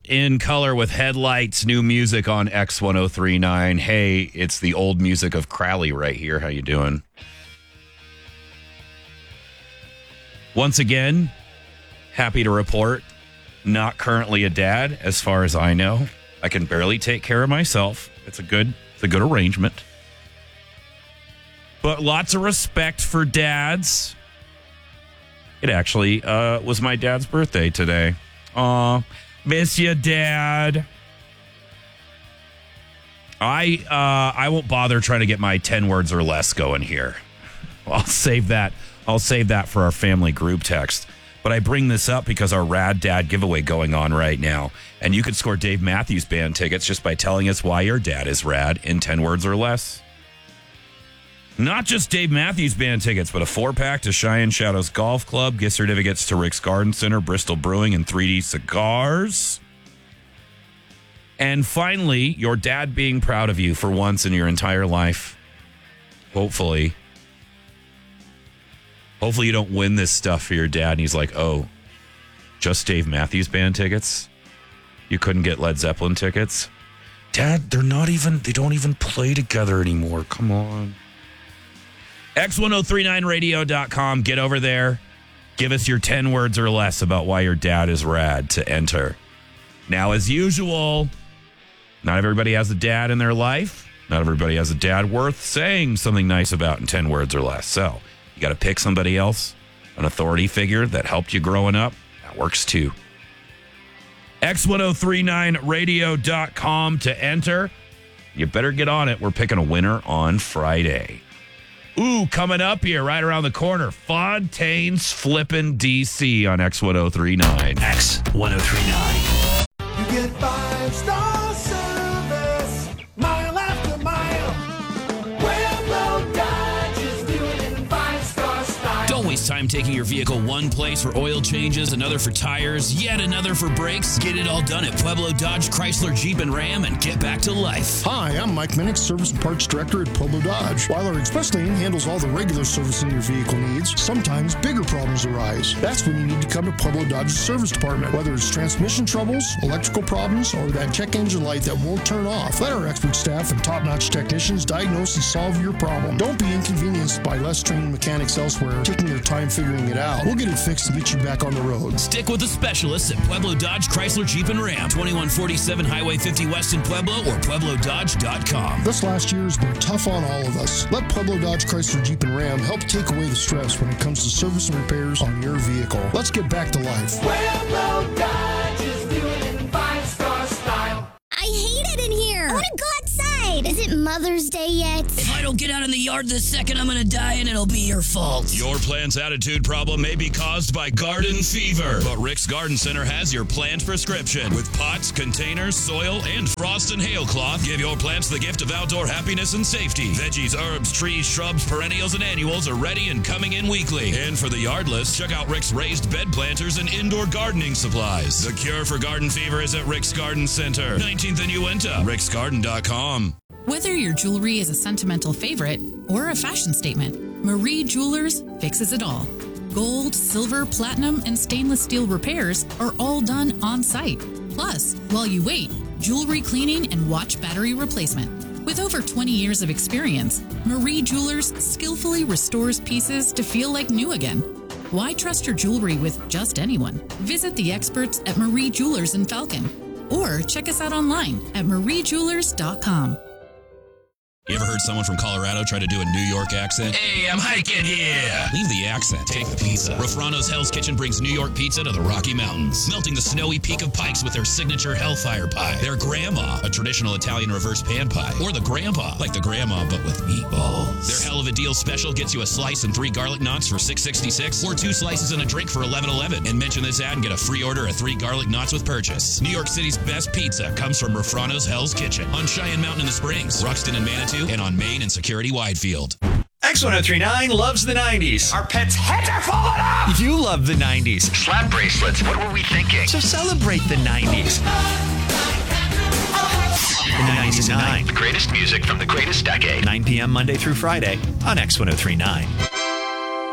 in color with headlights, new music on X1039. Hey, it's the old music of Crowley right here. How you doing? Once again, happy to report, not currently a dad, as far as I know. I can barely take care of myself. It's a good arrangement. But lots of respect for dads. It actually was my dad's birthday today. Aw, miss you, Dad. I won't bother trying to get my 10 words or less going here. I'll save that for our family group text. But I bring this up because our Rad Dad giveaway going on right now. And you could score Dave Matthews Band tickets just by telling us why your dad is rad in 10 words or less. Not just Dave Matthews Band tickets, but a 4-pack to Cheyenne Shadows Golf Club, gift certificates to Rick's Garden Center, Bristol Brewing, and 3D Cigars. And finally, your dad being proud of you for once in your entire life. Hopefully you don't win this stuff for your dad and he's like, oh, just Dave Matthews Band tickets? You couldn't get Led Zeppelin tickets? Dad, they don't even play together anymore. Come on. X1039radio.com. Get over there. Give us your 10 words or less about why your dad is rad to enter. Now, as usual, not everybody has a dad in their life. Not everybody has a dad worth saying something nice about in 10 words or less. So you got to pick somebody else, an authority figure that helped you growing up. That works too. X1039radio.com to enter. You better get on it. We're picking a winner on Friday. Ooh, coming up here, right around the corner, Fontaine's Flippin' DC on X1039. X1039. You get 5-star service, mile after mile. Pueblo Dodge is doing it in 5-star style. Don't waste time taking your vehicle one place for oil changes, another for tires, yet another for brakes. Get it all done at Pueblo Dodge, Chrysler, Jeep, and Ram and get back to life. Hi, I'm Mike Minnick, Service and Parts Director at Pueblo Dodge. While our express lane handles all the regular servicing your vehicle needs, sometimes bigger problems arise. That's when you need to come to Pueblo Dodge's service department. Whether it's transmission troubles, electrical problems, or that check engine light that won't turn off, let our expert staff and top-notch technicians diagnose and solve your problem. Don't be inconvenienced by less trained mechanics elsewhere taking their time figuring it out. We'll get it fixed and get you back on the road. Stick with the specialists at Pueblo Dodge, Chrysler, Jeep, and Ram. 2147 Highway 50 West in Pueblo or PuebloDodge.com. This last year has been tough on all of us. Let Pueblo Dodge, Chrysler, Jeep, and Ram help take away the stress when it comes to service and repairs on your vehicle. Let's get back to life. Pueblo Dodge is doing it in 5-star style. I hate it in here. I want to go outside. Is it Mother's Day yet? If I don't get out in the yard this second, I'm going to die and it'll be your fault. Your plant's attitude problem may be caused by garden fever, but Rick's Garden Center has your plant prescription. With pots, containers, soil, and frost and hail cloth, give your plants the gift of outdoor happiness and safety. Veggies, herbs, trees, shrubs, perennials, and annuals are ready and coming in weekly. And for the yardless, check out Rick's raised bed planters and indoor gardening supplies. The cure for garden fever is at Rick's Garden Center, 19th and Uinta, ricksgarden.com. Whether your jewelry is a sentimental favorite or a fashion statement, Marie Jewelers fixes it all. Gold, silver, platinum, and stainless steel repairs are all done on site. Plus, while you wait, jewelry cleaning and watch battery replacement. With over 20 years of experience, Marie Jewelers skillfully restores pieces to feel like new again. Why trust your jewelry with just anyone? Visit the experts at Marie Jewelers in Falcon or check us out online at mariejewelers.com. You ever heard someone from Colorado try to do a New York accent? Hey, I'm hiking here. Leave the accent. Take the pizza. Rafrano's Hell's Kitchen brings New York pizza to the Rocky Mountains, melting the snowy peak of Pikes with their signature Hellfire Pie, their Grandma, a traditional Italian reverse pan pie, or the Grandpa, like the Grandma but with meatballs. Their Hell of a Deal special gets you a slice and 3 garlic knots for $6.66, or 2 slices and a drink for $11.11. And mention this ad and get a free order of 3 garlic knots with purchase. New York City's best pizza comes from Rafrano's Hell's Kitchen on Cheyenne Mountain in the Springs, Ruxton and Manitou, and on Main and Security Widefield. X1039 loves the 90s. Our pets' heads are falling off. You love the 90s. Slap bracelets. What were we thinking? So celebrate the 90s. In the 90s and 9. The greatest music from the greatest decade. 9 p.m. Monday through Friday on X1039.